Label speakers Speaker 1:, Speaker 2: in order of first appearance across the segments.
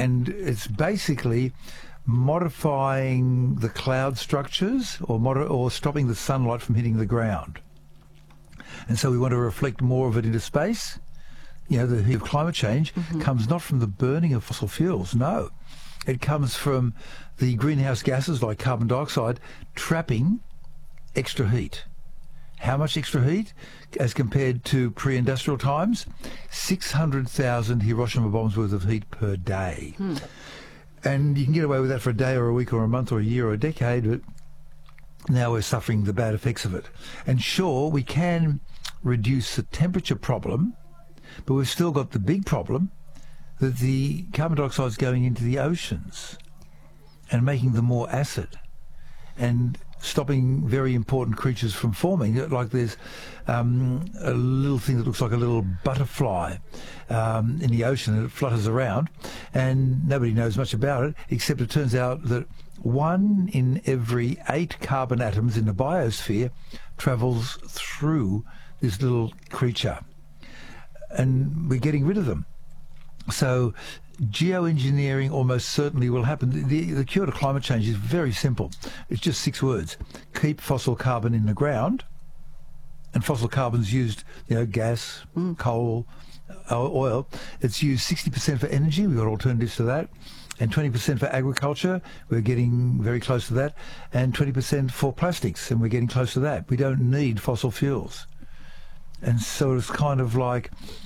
Speaker 1: and it's basically modifying the cloud structures or stopping the sunlight from hitting the ground. And so we want to reflect more of it into space. You know, the heat of climate change comes not from the burning of fossil fuels, no. It comes from the greenhouse gases like carbon dioxide trapping extra heat. How much extra heat? As compared to pre-industrial times, 600,000 Hiroshima bombs worth of heat per day. And you can get away with that for a day or a week or a month or a year or a decade, but now we're suffering the bad effects of it. And sure, we can reduce the temperature problem, but we've still got the big problem that the carbon dioxide is going into the oceans and making them more acid and stopping very important creatures from forming. Like there's a little thing that looks like a little butterfly in the ocean, and it flutters around, and nobody knows much about it, except it turns out that 1 in every 8 carbon atoms in the biosphere travels through this little creature. And we're getting rid of them. So geoengineering almost certainly will happen. The cure to climate change is very simple. It's just 6 words. Keep fossil carbon in the ground. And fossil carbon's used, you know, gas, coal, oil. It's used 60% for energy. We've got alternatives to that. And 20% for agriculture. We're getting very close to that. And 20% for plastics. And we're getting close to that. We don't need fossil fuels. And so it's kind of like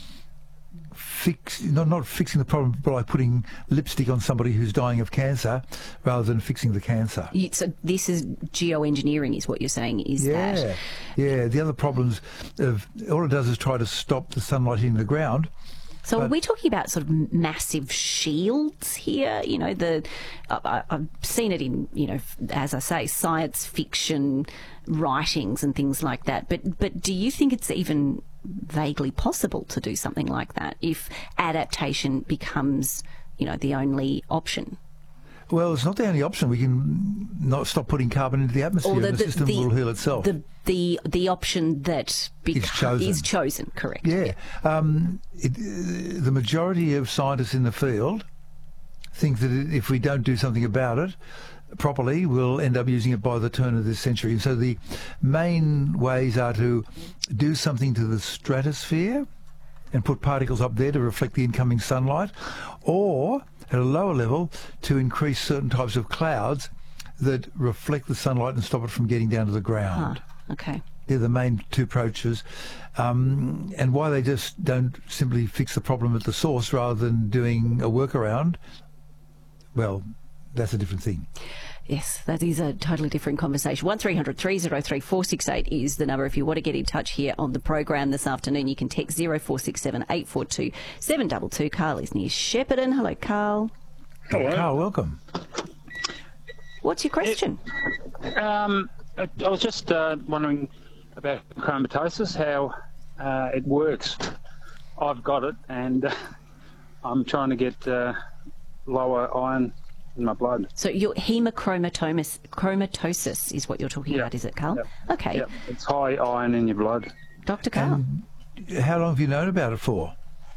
Speaker 1: not fixing the problem by putting lipstick on somebody who's dying of cancer rather than fixing the cancer.
Speaker 2: So this is geoengineering is what you're saying, is that?
Speaker 1: Yeah, the other problems of all it does is try to stop the sunlight hitting the ground.
Speaker 2: So are we talking about sort of massive shields here? You know, I've seen it in, you know, as I say, science fiction writings and things like that. But do you think it's even vaguely possible to do something like that if adaptation becomes, you know, the only option?
Speaker 1: Well, it's not the only option. We can not stop putting carbon into the atmosphere, and the system will heal itself.
Speaker 2: The option that is chosen, correct?
Speaker 1: Yeah. The majority of scientists in the field think that if we don't do something about it properly, we'll end up using it by the turn of this century. And so the main ways are to do something to the stratosphere and put particles up there to reflect the incoming sunlight, or at a lower level to increase certain types of clouds that reflect the sunlight and stop it from getting down to the ground.
Speaker 2: Okay.
Speaker 1: They're the main 2 approaches. And why they just don't simply fix the problem at the source rather than doing a workaround, well, that's a different thing.
Speaker 2: Yes, that is a totally different conversation. 1300 303 468 is the number if you want to get in touch here on the program this afternoon. You can text 0467 842 722. Carl is near Shepparton. Hello, Carl.
Speaker 1: Hello. Carl, welcome.
Speaker 2: What's your question?
Speaker 3: I was just wondering about chromatosis, how it works. I've got it, and I'm trying to get lower iron in my blood.
Speaker 2: So your hemochromatosis is what you're talking about, is it, Carl?
Speaker 3: Yep.
Speaker 2: Okay.
Speaker 3: Yep. It's high iron in your blood.
Speaker 2: Dr. Carl?
Speaker 1: How long have you known about it for?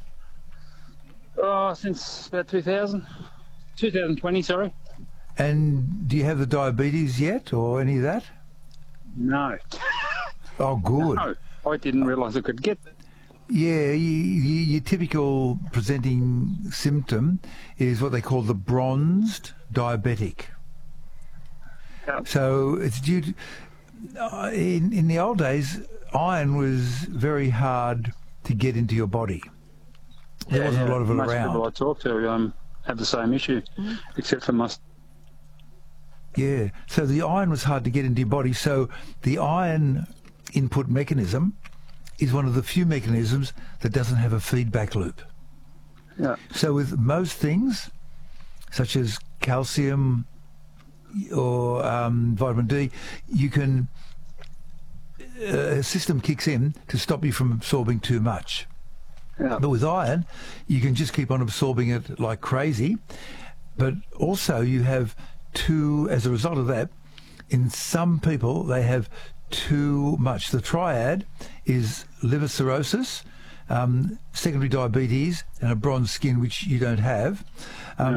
Speaker 3: Since about 2020, sorry.
Speaker 1: And do you have the diabetes yet, or any of that?
Speaker 3: No.
Speaker 1: Oh, good.
Speaker 3: No, I didn't realise I could get that.
Speaker 1: Yeah, your typical presenting symptom is what they call the bronzed diabetic.
Speaker 3: Yep.
Speaker 1: So it's due to... in the old days, iron was very hard to get into your body. There wasn't a lot of it
Speaker 3: most
Speaker 1: around.
Speaker 3: Most people I talk to have the same issue, except for my...
Speaker 1: Yeah, so the iron was hard to get into your body. So the iron input mechanism is one of the few mechanisms that doesn't have a feedback loop.
Speaker 3: Yeah.
Speaker 1: So with most things, such as calcium or vitamin D, you can... a system kicks in to stop you from absorbing too much.
Speaker 3: Yeah.
Speaker 1: But with iron, you can just keep on absorbing it like crazy. But also you have as a result of that, in some people, they have too much. The triad is liver cirrhosis, secondary diabetes, and a bronzed skin, which you don't have.